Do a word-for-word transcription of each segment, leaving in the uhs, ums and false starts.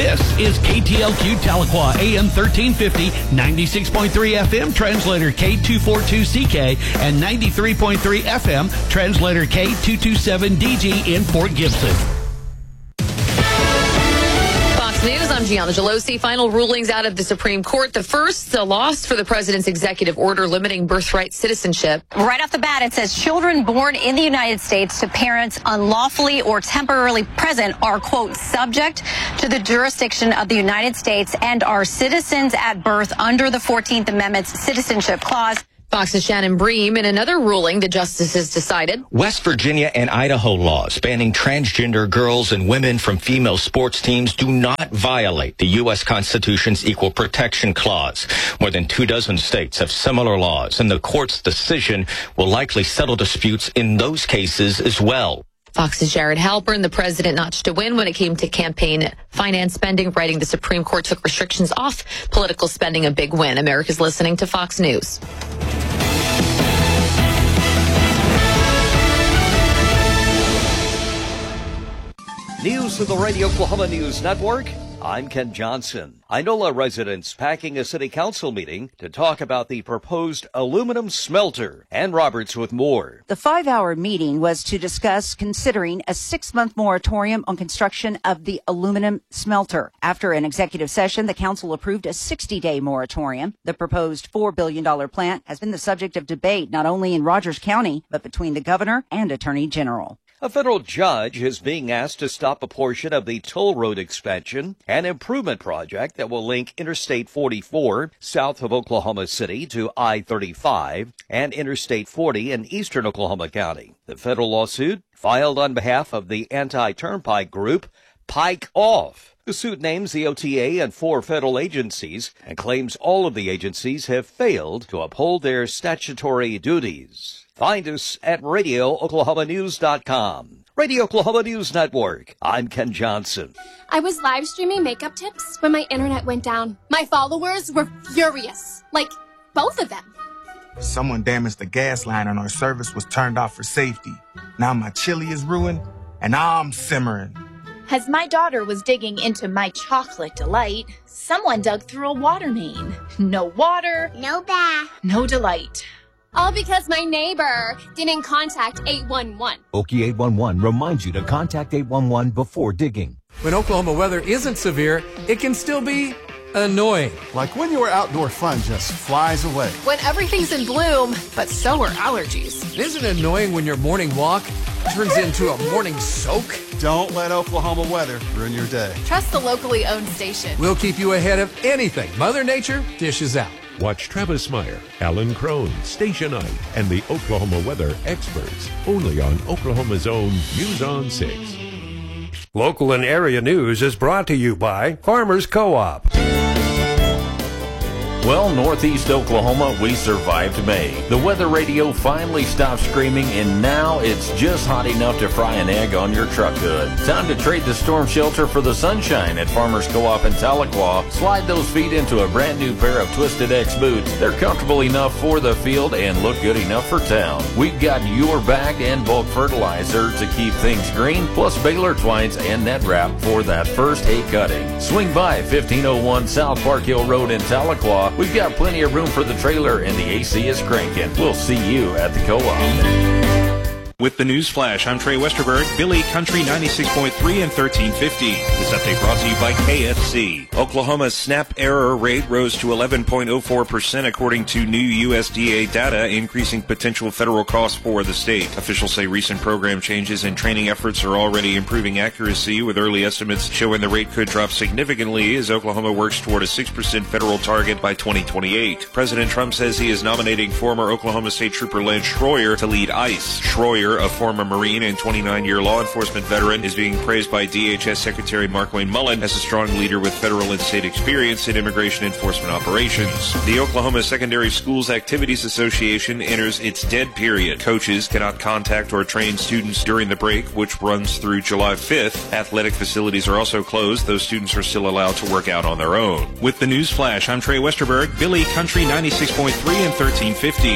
This is K T L Q Tahlequah, A M thirteen fifty, ninety-six point three F M, translator K two forty-two C K, and ninety-three point three F M, translator K two twenty-seven D G in Fort Gibson. News, I'm Gianna Gelosi. Final rulings out of the Supreme Court. The first, a loss for the president's executive order limiting birthright citizenship. Right off the bat, it says children born in the United States to parents unlawfully or temporarily present are, quote, subject to the jurisdiction of the United States and are citizens at birth under the fourteenth Amendment's Citizenship Clause. Fox's Shannon Bream. In another ruling, the justices decided West Virginia and Idaho laws banning transgender girls and women from female sports teams do not violate the U S Constitution's Equal Protection Clause. More than two dozen states have similar laws, and the court's decision will likely settle disputes in those cases as well. Fox's Jared Halpern. The president notched a win when it came to campaign finance spending, writing the Supreme Court took restrictions off political spending, a big win. America's listening to Fox News. News of the Radio Oklahoma News Network. I'm Ken Johnson. Inola residents packing a city council meeting to talk about the proposed aluminum smelter. Ann Roberts with more. The five-hour meeting was to discuss considering a six-month moratorium on construction of the aluminum smelter. After an executive session, the council approved a sixty-day moratorium. The proposed four billion dollars plant has been the subject of debate not only in Rogers County, but between the governor and attorney general. A federal judge is being asked to stop a portion of the toll road expansion, an improvement project that will link Interstate forty-four south of Oklahoma City to I thirty-five and Interstate forty in eastern Oklahoma County. The federal lawsuit, filed on behalf of the anti-turnpike group Pike Off. The suit names the O T A and four federal agencies and claims all of the agencies have failed to uphold their statutory duties. Find us at radio oklahoma news dot com. Radio Oklahoma News Network. I'm Ken Johnson. I was live streaming makeup tips when my internet went down. My followers were furious. Like, both of them. Someone damaged the gas line and our service was turned off for safety. Now my chili is ruined and I'm simmering. As my daughter was digging into my chocolate delight, someone dug through a water main. No water. No bath. No delight. All because my neighbor didn't contact eight one one. Okie eight one one reminds you to contact eight one one before digging. When Oklahoma weather isn't severe, it can still be annoying. Like when your outdoor fun just flies away. When everything's in bloom, but so are allergies. Isn't it annoying when your morning walk turns into a morning soak? Don't let Oklahoma weather ruin your day. Trust the locally owned station. We'll keep you ahead of anything Mother Nature dishes out. Watch Travis Meyer, Alan Crone, Station nine, and the Oklahoma weather experts. Only on Oklahoma's own News on six. Local and area news is brought to you by Farmers Co-op. Well, Northeast Oklahoma, we survived May. The weather radio finally stopped screaming, and now it's just hot enough to fry an egg on your truck hood. Time to trade the storm shelter for the sunshine at Farmers Co-op in Tahlequah. Slide those feet into a brand new pair of Twisted X boots. They're comfortable enough for the field and look good enough for town. We've got your bag and bulk fertilizer to keep things green, plus baler twines and net wrap for that first hay cutting. Swing by fifteen oh one South Park Hill Road in Tahlequah. We've got plenty of room for the trailer and the A C is cranking. We'll see you at the co-op. With the News Flash, I'm Trey Westerberg, Billy Country ninety-six point three and thirteen fifty. This update brought to you by K F C. Oklahoma's SNAP error rate rose to eleven point oh four percent according to new U S D A data, increasing potential federal costs for the state. Officials say recent program changes and training efforts are already improving accuracy, with early estimates showing the rate could drop significantly as Oklahoma works toward a six percent federal target by twenty twenty-eight. President Trump says he is nominating former Oklahoma State Trooper Lance Schroyer to lead ICE. Schroyer, a former Marine and twenty-nine-year law enforcement veteran, is being praised by D H S Secretary Markwayne Mullen as a strong leader with federal and state experience in immigration enforcement operations. The Oklahoma Secondary Schools Activities Association enters its dead period. Coaches cannot contact or train students during the break, which runs through July fifth. Athletic facilities are also closed, though students are still allowed to work out on their own. With the News Flash, I'm Trey Westerberg, Billy Country ninety-six point three and thirteen fifty.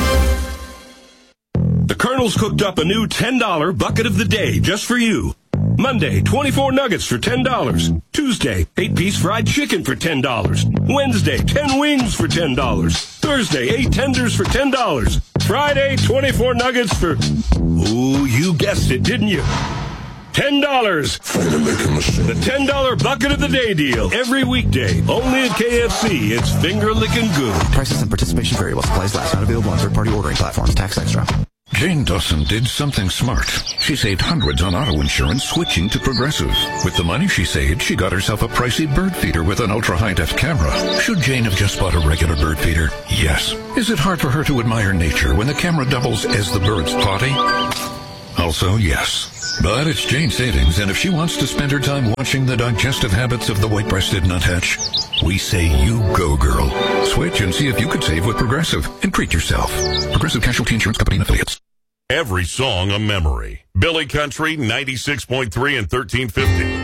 The Colonel's cooked up a new ten dollar bucket of the day just for you. Monday, twenty-four nuggets for ten dollars. Tuesday, eight-piece fried chicken for ten dollars. Wednesday, ten wings for ten dollars. Thursday, eight tenders for ten dollars. Friday, twenty-four nuggets for... Ooh, you guessed it, didn't you? ten dollars. The ten dollar bucket of the day deal. Every weekday. Only at K F C. It's finger-licking good. Prices and participation vary while supplies last. Not available on third-party ordering platforms. Tax extra. Jane Dawson did something smart. She saved hundreds on auto insurance switching to Progressive. With the money she saved, she got herself a pricey bird feeder with an ultra-high-def camera. Should Jane have just bought a regular bird feeder? Yes. Is it hard for her to admire nature when the camera doubles as the bird's potty? Also, yes. But it's Jane's savings, and if she wants to spend her time watching the digestive habits of the white-breasted nuthatch, we say you go, girl. Switch and see if you could save with Progressive and treat yourself. Progressive Casualty Insurance Company and Affiliates. Every song a memory. Billy Country, ninety-six point three and thirteen fifty.